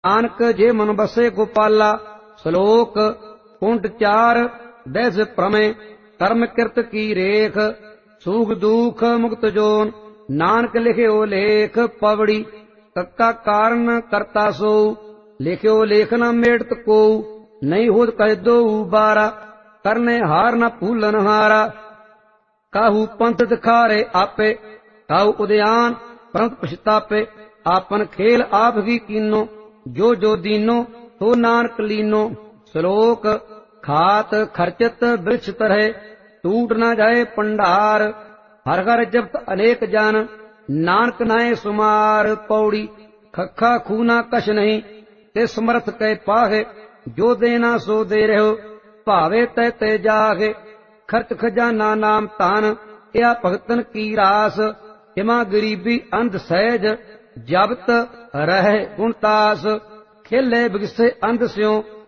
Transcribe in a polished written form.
नानक जे मन बसे गोपाला। श्लोक कुंठ 4 दस प्रमेय। कर्म कृत की रेख सुख दुख मुक्त जोन। नानक लिख्यो लेख पवड़ी। कक्का कारण करता सो लिख्यो लेख न मेड़त को। नहीं होत कह दो बारा करने हार न फूलन हारा। काहू पंथ दिखारे आपे काहू उद्यान परंत पछतापे। आपन खेल आप ही कीनो जो जो दीनो तो नानक लीनो। श्लोक खात खर्चत वृक्ष तरह टूट न जाए पंडार। हर हर जपत अनेक जन नानक नाय सुमार। पौड़ी खखा खूना कछ नहीं ते समर्थ कै पाहे। जो देना सो दे रहो भावे तै ते जागे। खर्च खजाना नाम तान या भगतन की रास। इमा गरीबी अंध सहज जबत रहे गुणतास। खेले बिगसे अंध स्यों